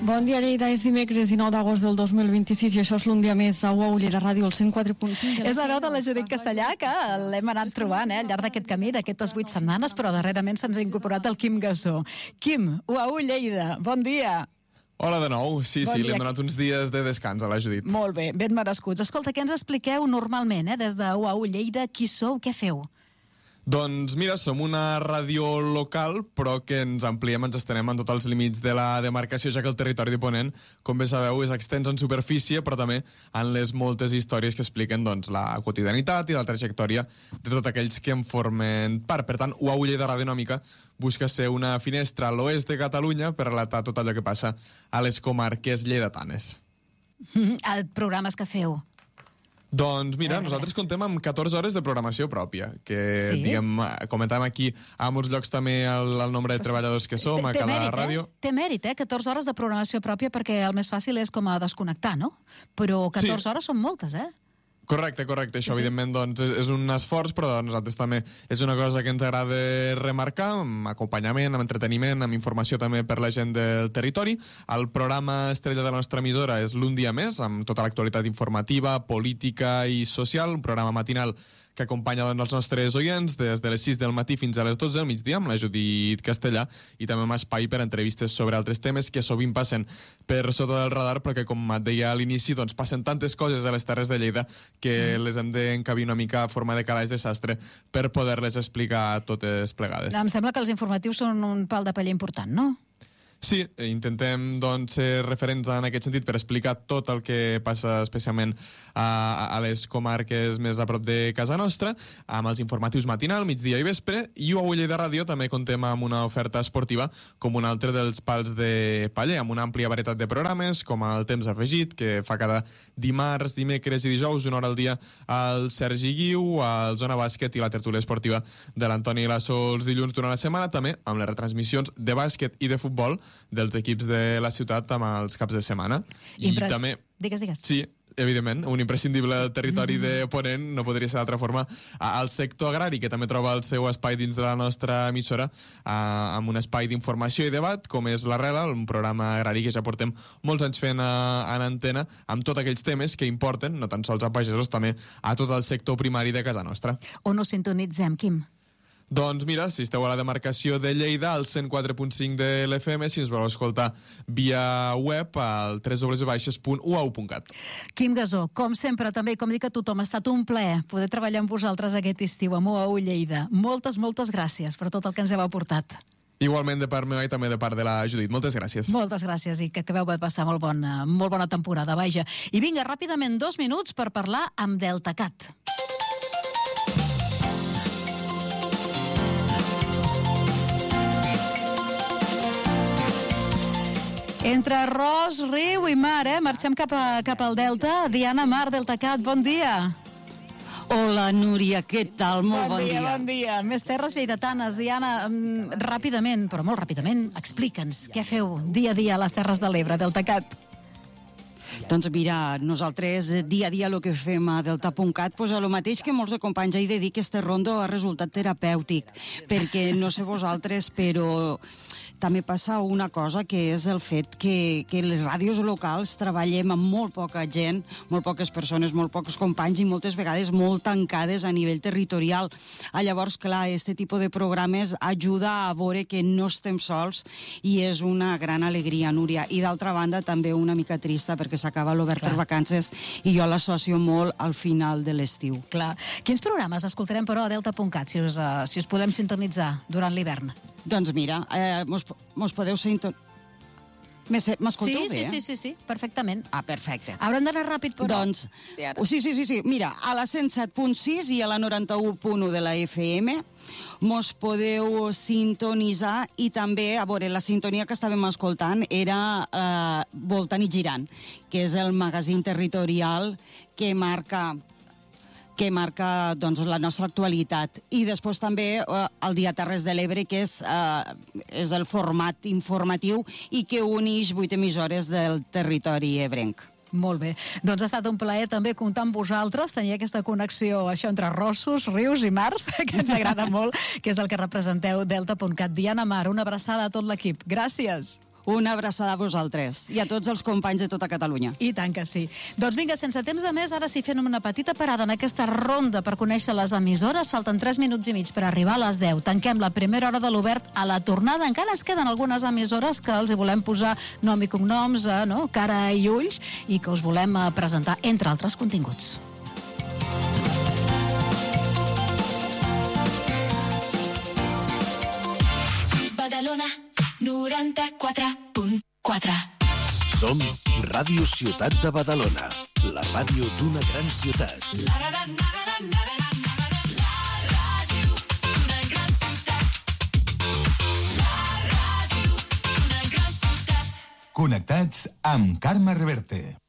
Bon dia, Lleida. És dimecres 19 d'agost del 2026 i això és l'un dia més a UAU Lleida Ràdio, el 104.5. És la veu de la Judit Castellà, que l'hem anat trobant al llarg d'aquest camí, d'aquestes 8 setmanes, però darrerament se'ns ha incorporat el Quim Gasó. Quim, UAU Lleida, bon dia. Hola de nou, sí, Bon li dia. hem donat uns dies de descans a la Judit. Molt bé, ben merescuts. Escolta, què ens expliqueu normalment, des de UAU Lleida? Qui sou, què feu? Doncs mira, som una ràdio local, però que ens ampliem, ens estenem en tots els límits de la demarcació, ja que el territori de Ponent, com bé sabeu, és extens en superfície, però també en les moltes històries que expliquen doncs, la quotidianitat i la trajectòria de tots aquells que en formen part. Per tant, UAU Lleida Radionòmica busca ser una finestra a l'oest de Catalunya per relatar tot allò que passa a les comarques lleidatanes. Programes que feu? Doncs mira, nosaltres contem amb 14 hores de programació pròpia, que Sí? comentem aquí a molts llocs també el nombre de treballadors que som a cada ràdio. Té mèrit, 14 hores de programació pròpia, perquè el més fàcil és com a desconnectar, no? Però 14 hores són moltes, Correcte, això evidentment doncs, és un esforç, però a nosaltres també és una cosa que ens agrada remarcar, amb acompanyament, amb entreteniment, amb informació també per la gent del territori. El programa estrella de la nostra emissora és l'Un dia més, amb tota l'actualitat informativa, política i social, un programa matinal que acompanya doncs, els nostres oients des de les 6 del matí fins a les 12 del migdia amb la Judit Castellà, i també amb espai per entrevistes sobre altres temes que sovint passen per sota del radar, però que, com et deia a l'inici, doncs, passen tantes coses a les Terres de Lleida que les hem d'encabir una mica a forma de calaix de sastre per poder-les explicar totes plegades. Em sembla que els informatius són un pal de paller important, no? Sí, intentem doncs, ser referents en aquest sentit per explicar tot el que passa especialment a les comarques més a prop de casa nostra, amb els informatius matinal, migdia i vespre, i UAU Lleida Ràdio també contem amb una oferta esportiva com un altre dels pals de paller, amb una àmplia varietat de programes, com el Temps Afegit, que fa cada dimarts, dimecres i dijous, una hora al dia, el Sergi Guiu, el Zona Bàsquet i la tertúlia esportiva de l'Antoni Lasso els dilluns durant la setmana, també amb les retransmissions de bàsquet i de futbol dels equips de la ciutat amb els caps de setmana. I també... Digues. Sí, evidentment, un imprescindible del territori de Ponent, no podria ser d'altra forma, al sector agrari, que també troba el seu espai dins de la nostra emissora, amb un espai d'informació i debat, com és l'Arrela, un programa agrari que ja portem molts anys fent en antena, amb tots aquells temes que importen, no tan sols a pagesos, també a tot el sector primari de casa nostra. On us sintonitzem, Quim? Doncs mira, si esteu a la demarcació de Lleida, al 104.5 de l'FM, si ens voleu escoltar via web, al www.uau.cat. Quim Gasó, com sempre, també, com dic a tothom, ha estat un plaer poder treballar amb vosaltres aquest estiu amb UAU Lleida. Moltes gràcies per tot el que ens heu aportat. Igualment de part meva i també de part de la Judit. Moltes gràcies. Moltes gràcies i que acabeu de passar molt bona temporada, vaja. I vinga, ràpidament, 2 minuts per parlar amb DeltaCat. Entre arròs, riu i mar, marxem cap al Delta. Diana Mar, DeltaCat, bon dia. Hola, Núria, què tal? Molt bon dia. Bon dia. Més terres lleidatanes. Diana, ràpidament, però molt ràpidament, explica'ns què feu dia a dia a les Terres de l'Ebre, DeltaCat. Doncs mira, nosaltres dia a dia el que fem a Delta.cat, pues el mateix que molts de companys he de dir que este rondo ha resultat terapèutic, perquè no sé vosaltres, però també passa una cosa, que és el fet que les ràdios locals treballem amb molt poca gent, molt poques persones, molt pocs companys i moltes vegades molt tancades a nivell territorial. Llavors, clar, este tipus de programes ajuda a veure que no estem sols i és una gran alegria, Núria. I d'altra banda, també una mica trista perquè s'acaba l'obert per vacances i jo l'associo molt al final de l'estiu. Clar. Quins programes escoltarem, però, a Delta.cat, si us podem sintonitzar durant l'hivern? Doncs mira, mos podeu sintonitzar. M'escolteu bé? Sí, perfectament. Perfecte. Haurem d'anar ràpid, però... Doncs, sí. Mira, a la 107.6 i a la 91.1 de la FM mos podeu sintonitzar i també, a veure, la sintonia que estàvem escoltant era Voltant i Girant, que és el magazín territorial que marca doncs, la nostra actualitat. I després també el Dia Terres de l'Ebre, que és el format informatiu i que uneix 8 emissores del territori ebrenc. Molt bé. Doncs ha estat un plaer també comptar amb vosaltres, tenir aquesta connexió això entre rossos, rius i mars, que ens agrada molt, que és el que representeu Delta.cat. Diana Mar, una abraçada a tot l'equip. Gràcies. Una abraçada a vosaltres i a tots els companys de tota Catalunya. I tant que sí. Doncs vinga, sense temps de més, ara sí fem una petita parada en aquesta ronda per conèixer les emissores. Falten 3 minuts i mig per arribar a les 10. Tanquem la primera hora de l'Obert. A la tornada encara ens queden algunes emissores que els hi volem posar nom i cognoms, no? Cara i ulls, i que us volem presentar, entre altres continguts. Badalona 94.4. Som Ràdio Ciutat de Badalona, la ràdio d'una gran ciutat. La ràdio d'una gran ciutat. La ràdio d'una gran ciutat. Connectats amb Carme Reverte.